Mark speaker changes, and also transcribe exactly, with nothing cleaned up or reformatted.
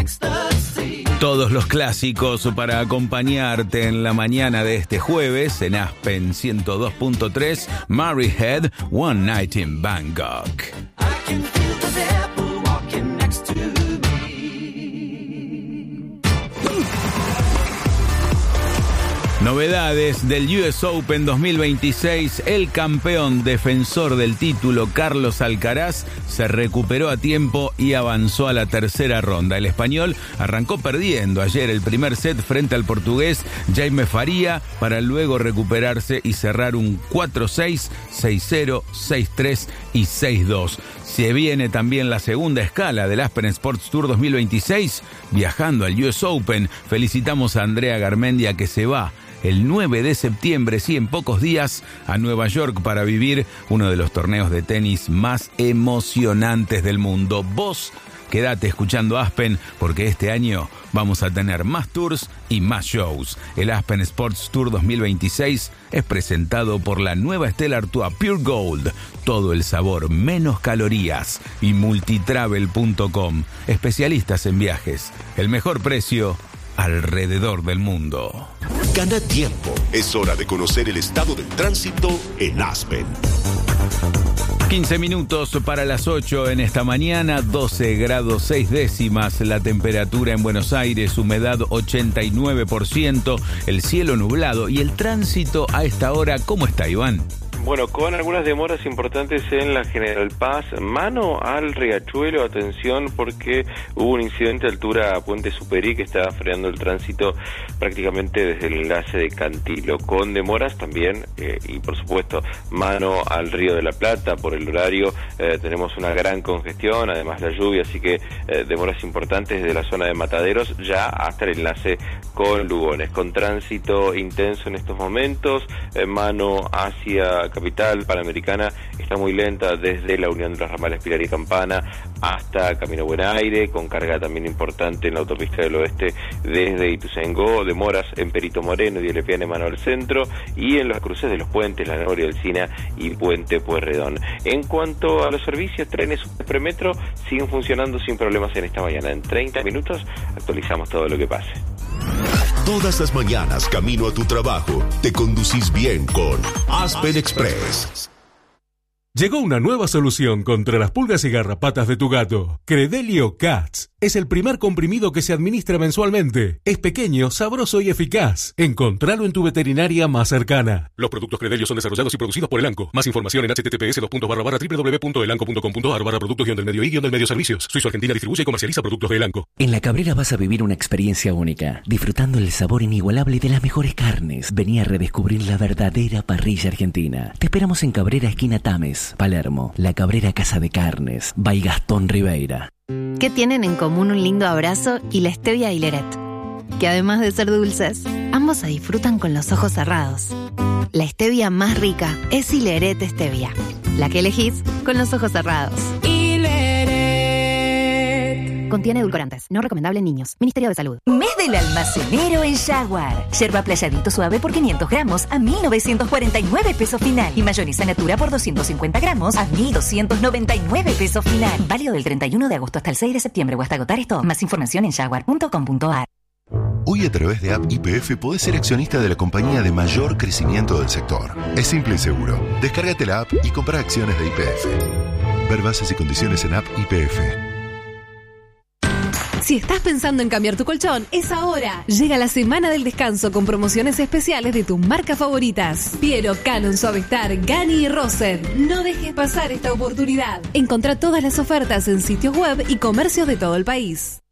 Speaker 1: Todos los clásicos para acompañarte en la mañana de este jueves en Aspen ciento dos punto tres, Mary Head, One Night in Bangkok. Novedades del U S Open dos mil veintiséis, el campeón defensor del título Carlos Alcaraz se recuperó a tiempo y avanzó a la tercera ronda. El español arrancó perdiendo ayer el primer set frente al portugués Jaime Faria para luego recuperarse y cerrar un cuatro seis, seis cero, seis tres y seis dos. Se viene también la segunda escala del Aspen Sports Tour dos mil veintiséis, viajando al U S Open. Felicitamos a Andrea Garmendia que se va el nueve de septiembre, sí, en pocos días, a Nueva York para vivir uno de los torneos de tenis más emocionantes del mundo. Vos quédate escuchando Aspen porque este año vamos a tener más tours y más shows. El Aspen Sports Tour dos mil veintiséis es presentado por la nueva Stellar Tour Pure Gold. Todo el sabor, menos calorías, y multitravel punto com. Especialistas en viajes. El mejor precio alrededor del mundo.
Speaker 2: Gana tiempo. Es hora de conocer el estado del tránsito en Aspen.
Speaker 1: quince minutos para las ocho en esta mañana, doce grados seis décimas la temperatura en Buenos Aires, humedad ochenta y nueve por ciento, el cielo nublado y el tránsito a esta hora. ¿Cómo está, Iván?
Speaker 3: Bueno, con algunas demoras importantes en la General Paz, mano al Riachuelo, atención porque hubo un incidente a altura Puente Superí que está frenando el tránsito prácticamente desde el enlace de Cantilo, con demoras también eh, y por supuesto mano al Río de la Plata por el horario, eh, tenemos una gran congestión, además la lluvia, así que eh, demoras importantes desde la zona de Mataderos ya hasta el enlace con Lugones, con tránsito intenso en estos momentos, eh, mano hacia Capital Panamericana está muy lenta desde la unión de los ramales Pilar y Campana hasta Camino Buen Aire, con carga también importante en la autopista del oeste desde Ituzaingó, demoras en Perito Moreno y Elepiane mano al centro, y en los cruces de los puentes La Noria, Alsina y Puente Pueyrredón. En cuanto a los servicios, trenes Premetro siguen funcionando sin problemas en esta mañana. En treinta minutos actualizamos todo lo que pase.
Speaker 2: Todas las mañanas, camino a tu trabajo, te conducís bien con Aspen Express.
Speaker 4: Llegó una nueva solución contra las pulgas y garrapatas de tu gato. Credelio Cats. Es el primer comprimido que se administra mensualmente. Es pequeño, sabroso y eficaz. Encontralo en tu veterinaria más cercana. Los productos Credelio son desarrollados y producidos por Elanco. Más información en h t t p s dos barra barra w w w punto elanco punto com punto a r barra productos guión del medio y guión del medio servicios. Suizo Argentina distribuye y comercializa productos de Elanco.
Speaker 5: En La Cabrera vas a vivir una experiencia única, disfrutando el sabor inigualable de las mejores carnes. Vení a redescubrir la verdadera parrilla argentina. Te esperamos en Cabrera, esquina Tames, Palermo. La Cabrera Casa de Carnes, by Gastón Ribeira.
Speaker 6: ¿Qué tienen en común un lindo abrazo y la stevia y Hileret? Que además de ser dulces, ambos se disfrutan con los ojos cerrados. La stevia más rica es Hileret Stevia, la que elegís con los ojos cerrados. Contiene edulcorantes, no recomendable en niños. Ministerio de Salud.
Speaker 7: Mes del almacenero en Jaguar. Yerba playadito suave por quinientos gramos a mil novecientos cuarenta y nueve pesos final. Y mayonesa natura por doscientos cincuenta gramos a mil doscientos noventa y nueve pesos final. Válido del treinta y uno de agosto hasta el seis de septiembre o hasta agotar esto. Más información en jaguar punto com punto a r.
Speaker 2: Hoy a través de App Y P F podés ser accionista de la compañía de mayor crecimiento del sector. Es simple y seguro. Descárgate la app y compra acciones de Y P F. Ver bases y condiciones en App Y P F.
Speaker 8: Si estás pensando en cambiar tu colchón, es ahora. Llega la semana del descanso con promociones especiales de tus marcas favoritas. Piero, Canon, Suavestar, Gani y Rosen. No dejes pasar esta oportunidad. Encontrá todas las ofertas en sitios web y comercios de todo el país.